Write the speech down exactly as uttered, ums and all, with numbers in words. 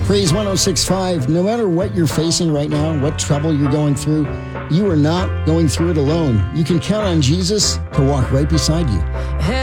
Praise one oh six point five. No matter what you're facing right now, what trouble you're going through, you are not going through it alone. You can count on Jesus to walk right beside you.